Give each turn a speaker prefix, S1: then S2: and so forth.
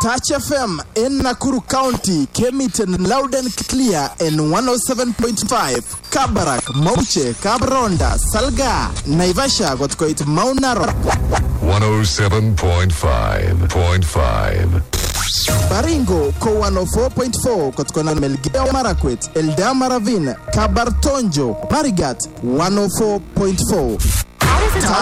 S1: Touch FM in Nakuru County came it in loud and clear in 107.5. Kabarak, Mauche, Kabronda, Salga, Naivasha got quite Mount Narok.
S2: 107.5.
S1: Baringo ko 104.4 kotkona Melgeo Marakwet, Eldama Ravine, Kabartonjo, Marigat 104.4.